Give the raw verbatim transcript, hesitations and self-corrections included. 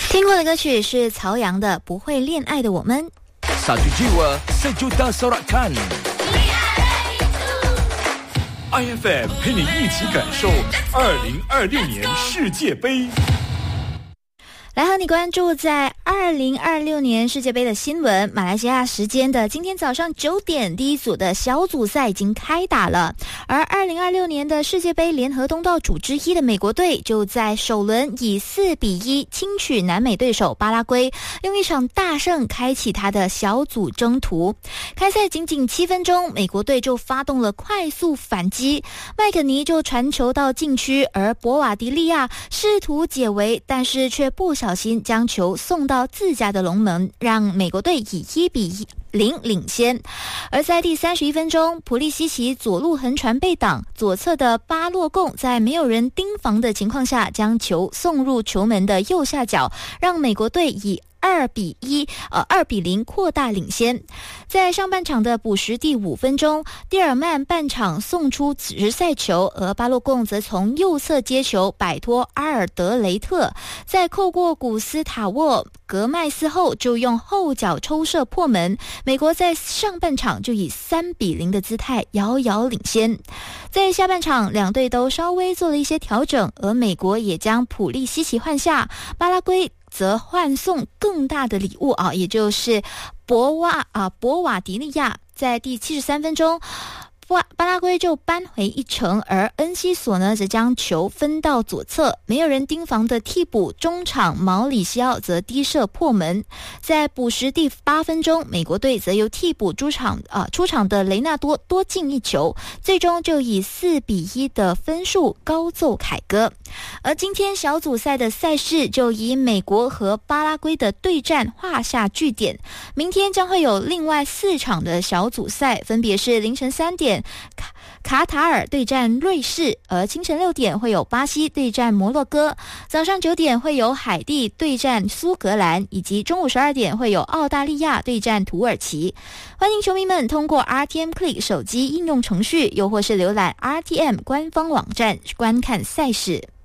听过的歌曲是曹阳的《不会恋爱的我们》。 Satu jiwa sejuta sorakan I F M 陪你一起感受二零二六年世界杯。 来和你关注在二零二六年世界杯的新闻。马来西亚时间的今天早上九点，第一组的小组赛已经开打了，而二零二六年的世界杯联合东道主之一的美国队就在首轮以四比一轻取南美对手巴拉圭，用一场大胜开启他的小组征途。开赛仅仅七分钟，美国队就发动了快速反击，麦肯尼就传球到禁区，而博瓦迪利亚试图解围，但是却不小心将球送到自家的龙门，让美国队以一比零领先。而在第三十一分钟，普利西奇左路横传被挡，左侧的巴洛贡在没有人盯防的情况下，将球送入球门的右下角，让美国队以二比一，呃，二比零扩大领先。在上半场的补时第五分钟，蒂尔曼半场送出直塞球，而巴洛贡则从右侧接球摆脱阿尔德雷特，在扣过古斯塔沃格麦斯后，就用后脚抽射破门。美国在上半场就以三比零的姿态遥遥领先。在下半场，两队都稍微做了一些调整，而美国也将普利西奇换下，巴拉圭则换送更大的礼物啊，也就是博瓦啊博瓦迪利亚。在第七十三分钟，巴拉圭就扳回一城，而恩西索呢则将球分到左侧，没有人盯防的替补中场毛里西奥则低射破门。在补时第八分钟，美国队则由替补出场啊出场的雷纳多多进一球，最终就以四比一的分数高奏凯歌。而今天小组赛的赛事就以美国和巴拉圭的对战画下句点，明天将会有另外四场的小组赛，分别是凌晨三点卡卡塔尔对战瑞士，而清晨六点会有巴西对战摩洛哥，早上九点会有海地对战苏格兰，以及中午十二点会有澳大利亚对战土耳其。欢迎球迷们通过 R T M Click 手机应用程序，又或是浏览 R T M 官方网站观看赛事。